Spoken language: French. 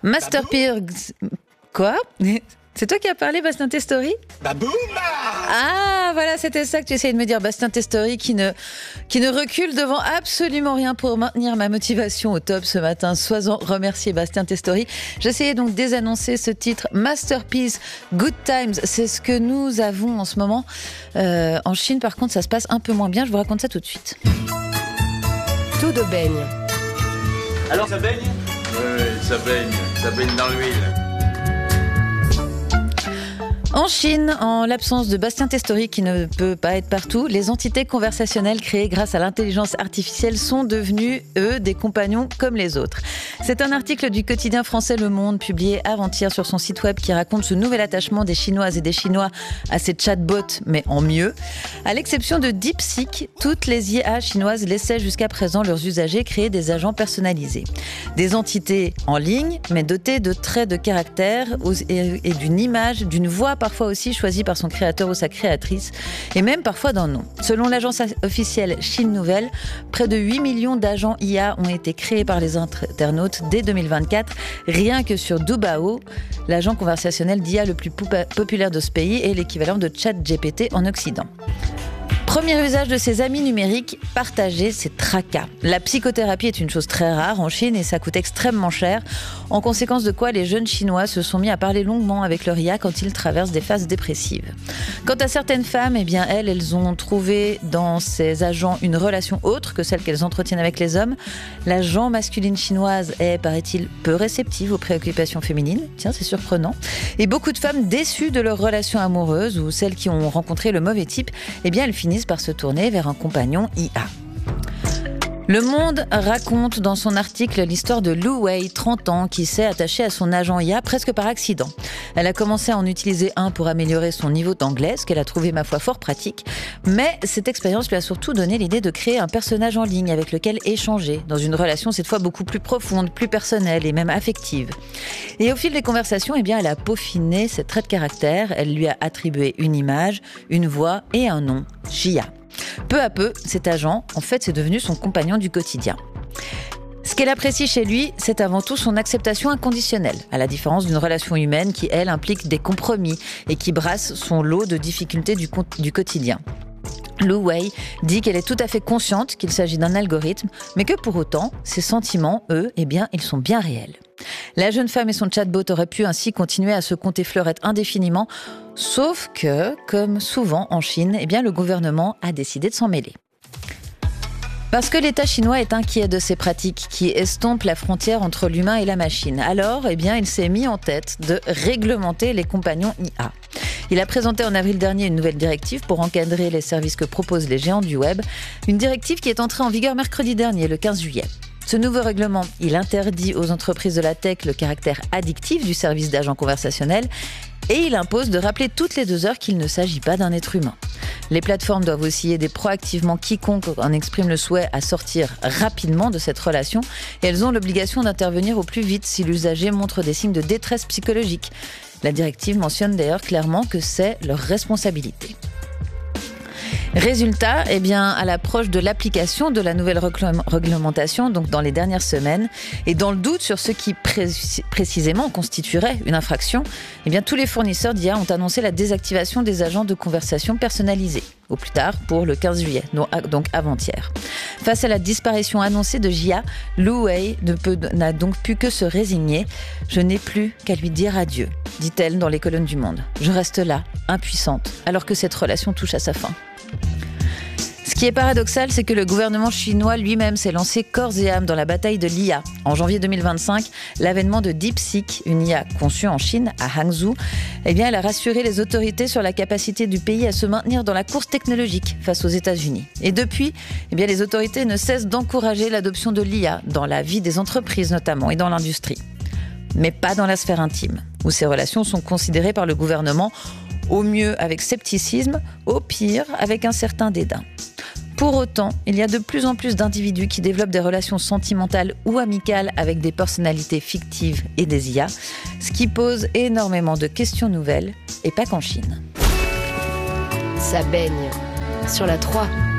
Masterpiece. Quoi? C'est toi qui as parlé, Bastien Testori? Baboum! Ah, voilà, c'était ça que tu essayais de me dire, Bastien Testori, qui ne recule devant absolument rien pour maintenir ma motivation au top ce matin. Sois-en remercié, Bastien Testori. J'essayais donc de désannoncer ce titre, Masterpiece, Good Times. C'est ce que nous avons en ce moment. En Chine, par contre, ça se passe un peu moins bien. Je vous raconte ça tout de suite. Tout de baigne. Alors ça baigne? Oui, ça baigne dans l'huile. En Chine, en l'absence de Bastien Testori qui ne peut pas être partout, les entités conversationnelles créées grâce à l'intelligence artificielle sont devenues, eux, des compagnons comme les autres. C'est un article du quotidien français Le Monde publié avant-hier sur son site web qui raconte ce nouvel attachement des Chinoises et des Chinois à ces chatbots, mais en mieux. À l'exception de DeepSeek, toutes les IA chinoises laissaient jusqu'à présent leurs usagers créer des agents personnalisés. Des entités en ligne, mais dotées de traits de caractère et d'une image, d'une voix parfois aussi choisie par son créateur ou sa créatrice, et même parfois d'un nom. Selon l'agence officielle Chine Nouvelle, près de 8 millions d'agents IA ont été créés par les internautes dès 2024, rien que sur Dubao, l'agent conversationnel d'IA le plus populaire de ce pays et l'équivalent de ChatGPT en Occident. Premier usage de ces amis numériques, partager ses tracas. La psychothérapie est une chose très rare en Chine et ça coûte extrêmement cher, en conséquence de quoi les jeunes Chinois se sont mis à parler longuement avec leur IA quand ils traversent des phases dépressives. Quant à certaines femmes, eh bien elles ont trouvé dans ces agents une relation autre que celle qu'elles entretiennent avec les hommes. La gent masculine chinoise est, paraît-il, peu réceptive aux préoccupations féminines. Tiens, c'est surprenant. Et beaucoup de femmes déçues de leur relation amoureuse ou celles qui ont rencontré le mauvais type, eh bien elles finissent par se tourner vers un compagnon IA. Le Monde raconte dans son article l'histoire de Lu Wei, 30 ans, qui s'est attachée à son agent IA presque par accident. Elle a commencé à en utiliser un pour améliorer son niveau d'anglais, ce qu'elle a trouvé, ma foi, fort pratique. Mais cette expérience lui a surtout donné l'idée de créer un personnage en ligne avec lequel échanger, dans une relation cette fois beaucoup plus profonde, plus personnelle et même affective. Et au fil des conversations, eh bien, elle a peaufiné ses traits de caractère. Elle lui a attribué une image, une voix et un nom, Jia. Peu à peu, cet agent, en fait, c'est devenu son compagnon du quotidien. Ce qu'elle apprécie chez lui, c'est avant tout son acceptation inconditionnelle, à la différence d'une relation humaine qui, elle, implique des compromis et qui brasse son lot de difficultés du quotidien. Lu Wei dit qu'elle est tout à fait consciente qu'il s'agit d'un algorithme, mais que pour autant, ses sentiments, eux, eh bien, ils sont bien réels. La jeune femme et son chatbot auraient pu ainsi continuer à se compter fleurettes indéfiniment, sauf que, comme souvent en Chine, eh bien, le gouvernement a décidé de s'en mêler. Parce que l'État chinois est inquiet de ces pratiques qui estompent la frontière entre l'humain et la machine. Alors, eh bien, il s'est mis en tête de réglementer les compagnons IA. Il a présenté en avril dernier une nouvelle directive pour encadrer les services que proposent les géants du web. Une directive qui est entrée en vigueur mercredi dernier, le 15 juillet. Ce nouveau règlement, il interdit aux entreprises de la tech le caractère addictif du service d'agent conversationnel et il impose de rappeler toutes les 2 heures qu'il ne s'agit pas d'un être humain. Les plateformes doivent aussi aider proactivement quiconque en exprime le souhait à sortir rapidement de cette relation et elles ont l'obligation d'intervenir au plus vite si l'usager montre des signes de détresse psychologique. La directive mentionne d'ailleurs clairement que c'est leur responsabilité. Résultat, eh bien, à l'approche de l'application de la nouvelle réglementation, donc dans les dernières semaines, et dans le doute sur ce qui précisément constituerait une infraction, eh bien, tous les fournisseurs d'IA ont annoncé la désactivation des agents de conversation personnalisés, au plus tard pour le 15 juillet, donc avant-hier. Face à la disparition annoncée de Jia, Lu Wei n'a donc pu que se résigner. « Je n'ai plus qu'à lui dire adieu », dit-elle dans les colonnes du Monde. « Je reste là, impuissante, alors que cette relation touche à sa fin. » Ce qui est paradoxal, c'est que le gouvernement chinois lui-même s'est lancé corps et âme dans la bataille de l'IA. En janvier 2025, l'avènement de DeepSeek, une IA conçue en Chine, à Hangzhou, eh bien, elle a rassuré les autorités sur la capacité du pays à se maintenir dans la course technologique face aux États-Unis. Et depuis, eh bien, les autorités ne cessent d'encourager l'adoption de l'IA dans la vie des entreprises notamment et dans l'industrie. Mais pas dans la sphère intime, où ces relations sont considérées par le gouvernement au mieux avec scepticisme, au pire avec un certain dédain. Pour autant, il y a de plus en plus d'individus qui développent des relations sentimentales ou amicales avec des personnalités fictives et des IA, ce qui pose énormément de questions nouvelles, et pas qu'en Chine. Ça baigne sur la 3.